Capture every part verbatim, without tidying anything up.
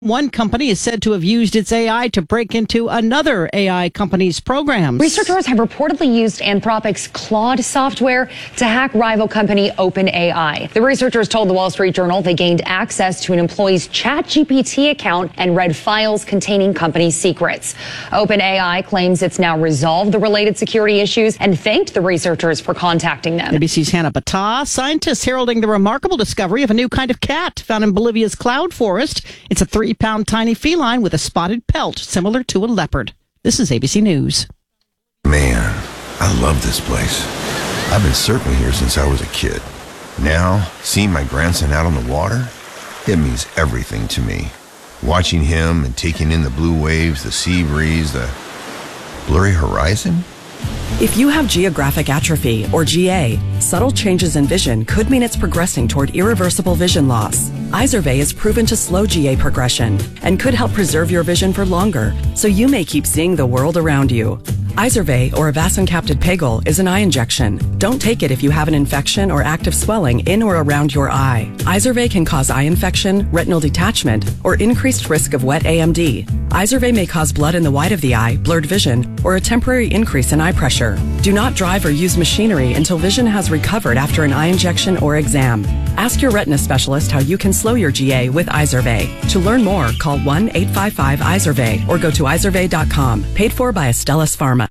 One company is said to have used its A I to break into another A I company's programs. Researchers have reportedly used Anthropic's Claude software to hack rival company OpenAI. The researchers told the Wall Street Journal they gained access to an employee's ChatGPT account and read files containing company secrets. OpenAI claims it's now resolved the related security issues and thanked the researchers for contacting them. A B C's Hannah Battah. Scientists heralding the remarkable discovery of a new kind of cat found in Bolivia's cloud forest. It's a three pound tiny feline with a spotted pelt similar to a leopard. This is A B C News. Man, I love this place. I've been surfing here since I was a kid. Now, seeing my grandson out on the water, it means everything to me. Watching him and taking in the blue waves, the sea breeze, the blurry horizon. If you have geographic atrophy, or G A, subtle changes in vision could mean it's progressing toward irreversible vision loss. Izervay is proven to slow G A progression and could help preserve your vision for longer, so you may keep seeing the world around you. Izervay, or avacincaptad pegol, is an eye injection. Don't take it if you have an infection or active swelling in or around your eye. Izervay can cause eye infection, retinal detachment, or increased risk of wet A M D. Izervay may cause blood in the white of the eye, blurred vision, or a temporary increase in eye pressure. Do not drive or use machinery until vision has recovered after an eye injection or exam. Ask your retina specialist how you can slow your G A with Izervay. To learn more, call one eight five five Izervay or go to izervay dot com. Paid for by Astellas Pharma.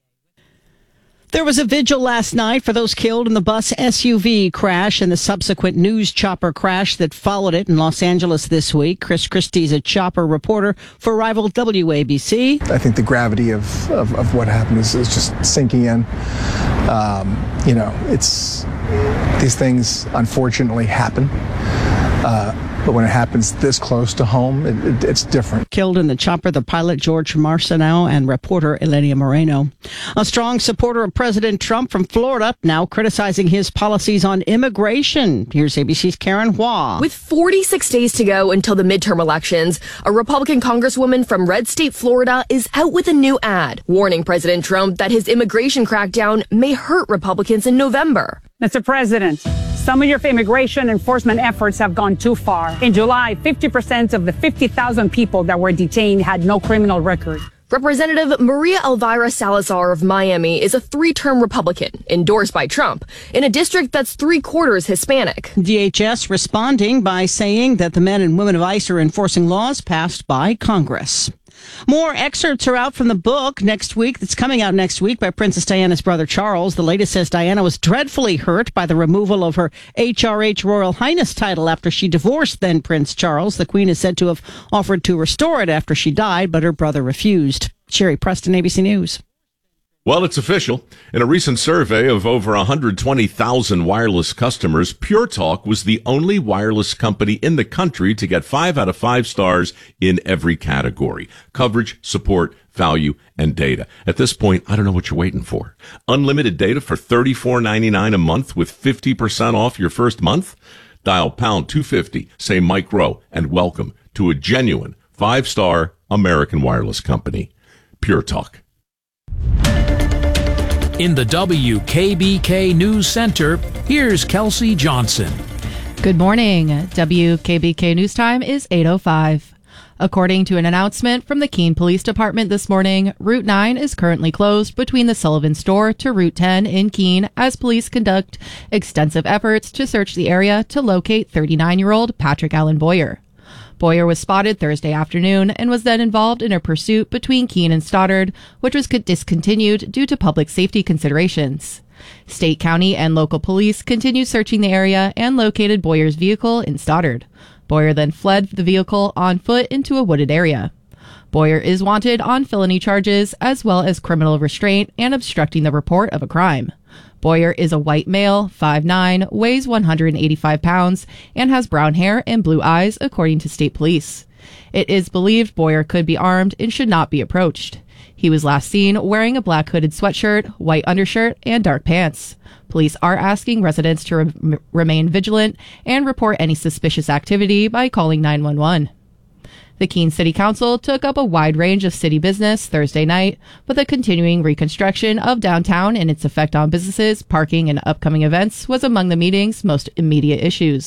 There was a vigil last night for those killed in the bus S U V crash and the subsequent news chopper crash that followed it in Los Angeles this week. Chris Christie's a chopper reporter for rival W A B C. I think the gravity of, of, of what happened is, is just sinking in. Um, you know, it's these things unfortunately happen. Uh, But when it happens this close to home, it, it, it's different. Killed in the chopper, the pilot George Marciano and reporter Elenia Moreno. A strong supporter of President Trump from Florida, now criticizing his policies on immigration. Here's A B C's Karen Hua. With forty-six days to go until the midterm elections, a Republican congresswoman from red state Florida is out with a new ad, warning President Trump that his immigration crackdown may hurt Republicans in November. Mister President, some of your immigration enforcement efforts have gone too far. In July, fifty percent of the fifty thousand people that were detained had no criminal record. Representative Maria Elvira Salazar of Miami is a three-term Republican, endorsed by Trump, in a district that's three-quarters Hispanic. D H S responding by saying that the men and women of ICE are enforcing laws passed by Congress. More excerpts are out from the book next week. That's coming out next week by Princess Diana's brother Charles. The latest says Diana was dreadfully hurt by the removal of her H R H Royal Highness title after she divorced then Prince Charles. The Queen is said to have offered to restore it after she died, but her brother refused. Sherry Preston, A B C News. Well, it's official. In a recent survey of over one hundred twenty thousand wireless customers, Pure Talk was the only wireless company in the country to get five out of five stars in every category: coverage, support, value, and data. At this point, I don't know what you're waiting for. Unlimited data for thirty-four ninety-nine a month with fifty percent off your first month? Dial pound two fifty, say Mike Rowe, and welcome to a genuine five-star American wireless company. Pure Talk. In the W K B K News Center, here's Kelsey Johnson. Good morning. W K B K News Time is eight oh five. According to an announcement from the Keene Police Department this morning, Route nine is currently closed between the Sullivan Store to Route ten in Keene as police conduct extensive efforts to search the area to locate thirty-nine-year-old Patrick Allen Boyer. Boyer was spotted Thursday afternoon and was then involved in a pursuit between Keene and Stoddard, which was discontinued due to public safety considerations. State, county, and local police continued searching the area and located Boyer's vehicle in Stoddard. Boyer then fled the vehicle on foot into a wooded area. Boyer is wanted on felony charges as well as criminal restraint and obstructing the report of a crime. Boyer is a white male, five nine, weighs one hundred eighty-five pounds, and has brown hair and blue eyes, according to state police. It is believed Boyer could be armed and should not be approached. He was last seen wearing a black hooded sweatshirt, white undershirt, and dark pants. Police are asking residents to re- remain vigilant and report any suspicious activity by calling nine one one. The Keene City Council took up a wide range of city business Thursday night, but the continuing reconstruction of downtown and its effect on businesses, parking, and upcoming events was among the meeting's most immediate issues.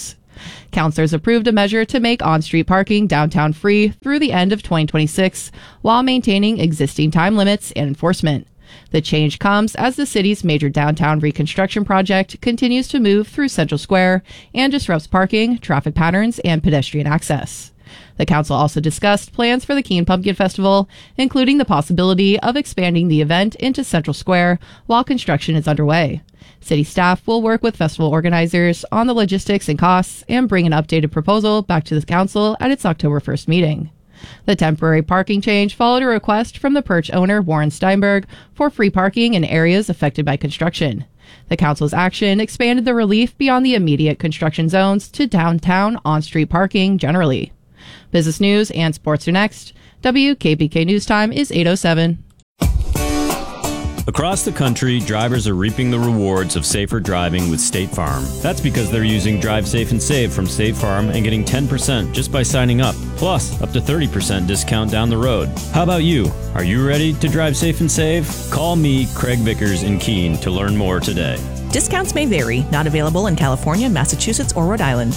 Councilors approved a measure to make on-street parking downtown free through the end of twenty twenty-six while maintaining existing time limits and enforcement. The change comes as the city's major downtown reconstruction project continues to move through Central Square and disrupts parking, traffic patterns, and pedestrian access. The council also discussed plans for the Keene Pumpkin Festival, including the possibility of expanding the event into Central Square while construction is underway. City staff will work with festival organizers on the logistics and costs and bring an updated proposal back to the council at its October first meeting. The temporary parking change followed a request from the Perch owner Warren Steinberg for free parking in areas affected by construction. The council's action expanded the relief beyond the immediate construction zones to downtown on-street parking generally. Business news and sports are next. W K B K News Time is eight oh seven. Across the country, drivers are reaping the rewards of safer driving with State Farm. That's because they're using Drive Safe and Save from State Farm and getting ten percent just by signing up, plus up to thirty percent discount down the road. How about you? Are you ready to drive safe and save? Call me, Craig Vickers in Keene, to learn more today. Discounts may vary. Not available in California, Massachusetts, or Rhode Island.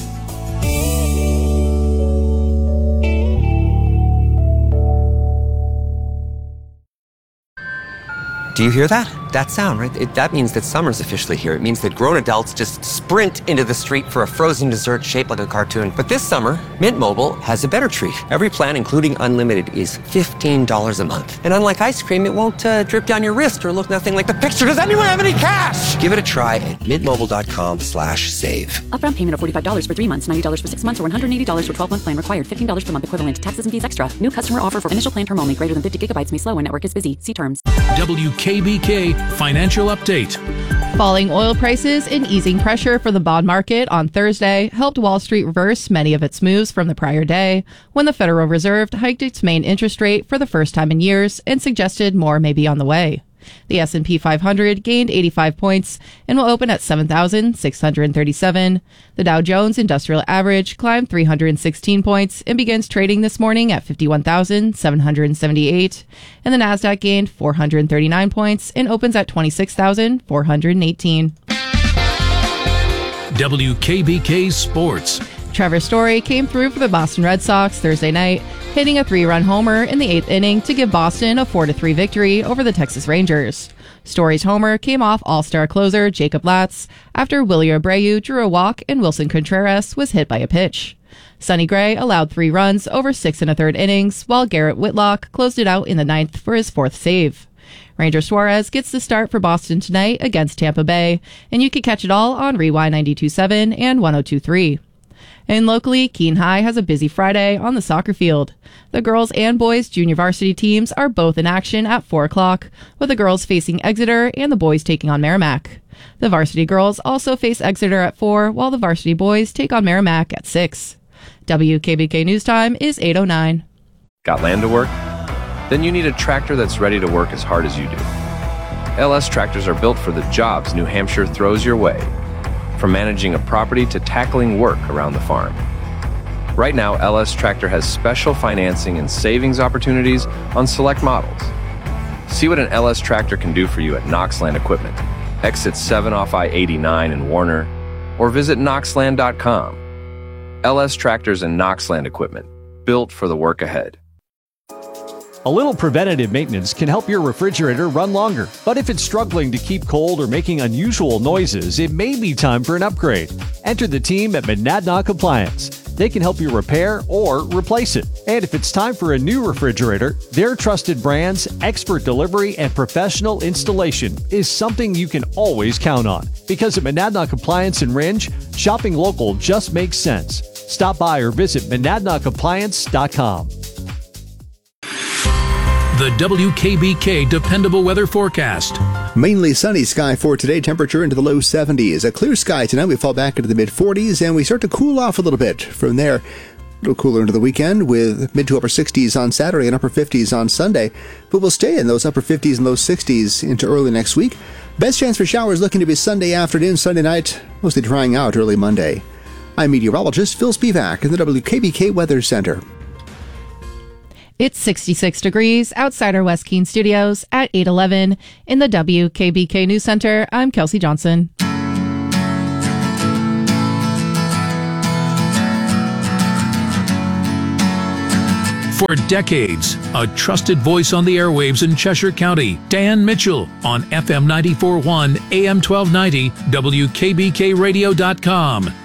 Do you hear that? That sound, right? It, that means that summer's officially here. It means that grown adults just sprint into the street for a frozen dessert shaped like a cartoon. But this summer, Mint Mobile has a better treat. Every plan, including unlimited, is fifteen dollars a month. And unlike ice cream, it won't uh, drip down your wrist or look nothing like the picture. Does anyone have any cash? Give it a try at mintmobile.com slash save. Upfront payment of forty-five dollars for three months, ninety dollars for six months, or one hundred eighty dollars for twelve-month plan required. fifteen dollars per month equivalent. Taxes and fees extra. New customer offer for initial plan term only. Greater than fifty gigabytes may slow when network is busy. See terms. W K B K Financial Update. Falling oil prices and easing pressure for the bond market on Thursday helped Wall Street reverse many of its moves from the prior day, when the Federal Reserve hiked its main interest rate for the first time in years and suggested more may be on the way. The S and P five hundred gained eighty-five points and will open at seven thousand six hundred thirty-seven. The Dow Jones Industrial Average climbed three hundred sixteen points and begins trading this morning at fifty-one thousand seven hundred seventy-eight. And the Nasdaq gained four hundred thirty-nine points and opens at twenty-six thousand four hundred eighteen. W K B K Sports. Trevor Story came through for the Boston Red Sox Thursday night, hitting a three-run homer in the eighth inning to give Boston a four to three victory over the Texas Rangers. Story's homer came off all-star closer Jacob Latz after Willie Abreu drew a walk and Wilson Contreras was hit by a pitch. Sonny Gray allowed three runs over six and a third innings, while Garrett Whitlock closed it out in the ninth for his fourth save. Ranger Suarez gets the start for Boston tonight against Tampa Bay, and you can catch it all on Rewind ninety-two point seven and one oh two point three. And locally, Keene High has a busy Friday on the soccer field. The girls and boys junior varsity teams are both in action at four o'clock, with the girls facing Exeter and the boys taking on Merrimack. The varsity girls also face Exeter at four, while the varsity boys take on Merrimack at six. W K B K News Time is eight oh nine. Got land to work? Then you need a tractor that's ready to work as hard as you do. L S tractors are built for the jobs New Hampshire throws your way. From managing a property to tackling work around the farm. Right now, L S Tractor has special financing and savings opportunities on select models. See what an L S Tractor can do for you at Knoxland Equipment, exit seven off I eighty-nine in Warner, or visit knoxland dot com. L S Tractors and Knoxland Equipment, built for the work ahead. A little preventative maintenance can help your refrigerator run longer. But if it's struggling to keep cold or making unusual noises, it may be time for an upgrade. Enter the team at Monadnock Appliance. They can help you repair or replace it. And if it's time for a new refrigerator, their trusted brands, expert delivery, and professional installation is something you can always count on. Because at Monadnock Appliance in Ringe, shopping local just makes sense. Stop by or visit monadnock appliance dot com. The W K B K Dependable Weather Forecast. Mainly sunny sky for today, temperature into the low seventies. A clear sky tonight, we fall back into the mid forties, and we start to cool off a little bit. From there, a little cooler into the weekend with mid to upper sixties on Saturday and upper fifties on Sunday. But we'll stay in those upper fifties and low sixties into early next week. Best chance for showers looking to be Sunday afternoon, Sunday night, mostly drying out early Monday. I'm meteorologist Phil Spivak in the W K B K Weather Center. It's sixty-six degrees outside our West Keene studios at eight eleven. In the W K B K News Center, I'm Kelsey Johnson. For decades, a trusted voice on the airwaves in Cheshire County, Dan Mitchell on F M ninety-four point one, A M twelve ninety, W K B K radio dot com.